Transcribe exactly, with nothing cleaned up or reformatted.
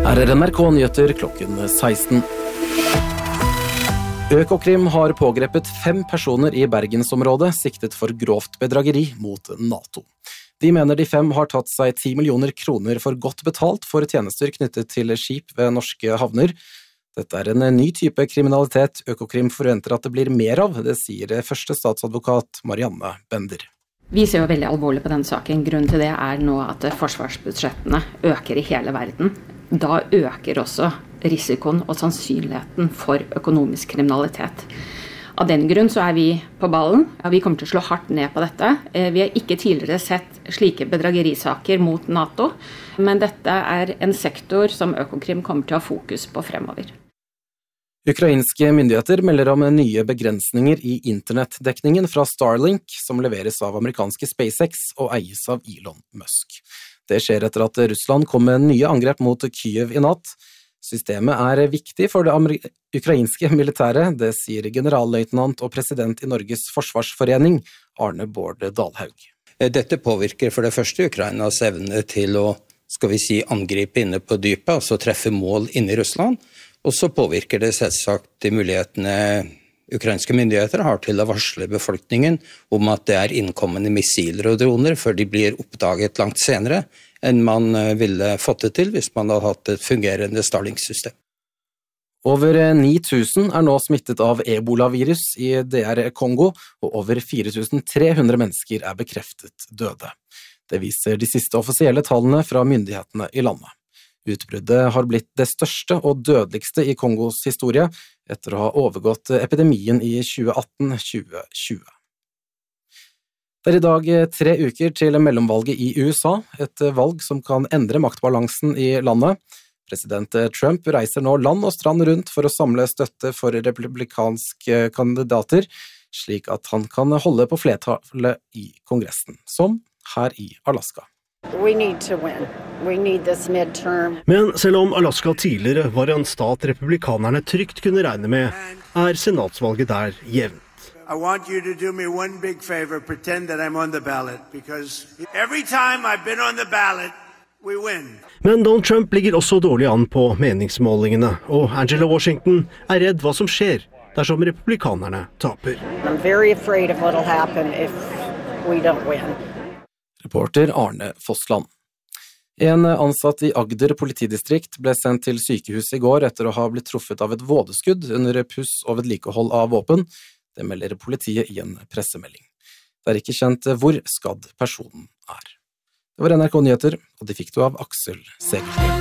Her er N R K Nyheter klokken seksten. Økokrim har pågrepet fem personer i Bergensområdet siktet for grovt bedrageri mot NATO. De mener de fem har tatt seg ti millioner kroner for godt betalt for tjenester knyttet til skip ved norske havner. Dette er en ny type kriminalitet Økokrim forventer at det blir mer av, det sier første statsadvokat Marianne Bender. Vi ser jo veldig alvorlig på denne saken. Grunnen til det er nå at forsvarsbudsjettene øker i hele verden. Da øker også risikoen og sannsynligheten for økonomisk kriminalitet. Av den grunn så er vi på ballen. Ja, vi kommer til å slå hardt ned på dette. Vi har ikke tidligere sett slike bedragerisaker mot NATO, men dette er en sektor som Økokrim kommer til å ha fokus på fremover. Ukrainske myndigheter melder om nye begrensninger i internettdekningen fra Starlink, som leveres av amerikanske SpaceX og eies av Elon Musk. Det skjer etter at Russland kom med nye angrep mot Kyiv i natt. Systemet er viktig for det ukrainske militæret, det sier generalløytnant og president i Norges forsvarsforening, Arne Bård Dalhaug. Dette påvirker for det første Ukrainas evne til å, skal vi si, angripe inne på dypet, altså treffe mål inne i Russland, og så påvirker det selvsagt de mulighetene ukrainske myndigheter har til å varsle befolkningen om at det er innkommende missiler og droner før de blir oppdaget langt senere enn man ville fått det til hvis man hadde hatt et fungerende Starlink-system. Over ni tusen er nå smittet av ebola-virus i D R Kongo, og over fire tusen tre hundre mennesker er bekreftet døde. Det viser de siste offisielle tallene fra myndighetene i landet. Utbruddet har blitt det største og dødeligste i Kongos historie, etter å ha overgått epidemien i tjue atten til tjue tjue. Det er i dag tre uker til mellomvalget i U S A, et valg som kan endre maktbalansen i landet. President Trump reiser nå land og strand rundt for å samle støtte for republikanske kandidater, slik at han kan holde på flertallet i Kongressen, som her i Alaska. We need to win. We need this midterm. Men selv om Alaska tidligere var en stat republikanerne trygt kunne regne med, er senatsvalget der jevnt. I want you to do me one big favor, pretend that I'm on the ballot, because every time I've been on the ballot, we win. Men Donald Trump ligger også dårlig an på meningsmålingene, og Angela Washington er redd hva som skjer dersom republikanerne taper. I'm very afraid of what'll happen if we don't win. Reporter Arne Fossland. En ansatt i Agder politidistrikt ble sendt til sykehus i går etter å ha blitt truffet av et vådeskudd under puss og vedlikehold av våpen. Det melder politiet i en pressemelding. Det er ikke kjent hvor skadd personen er. Det var N R K Nyheter, og de fikk du av Aksel Segerstad.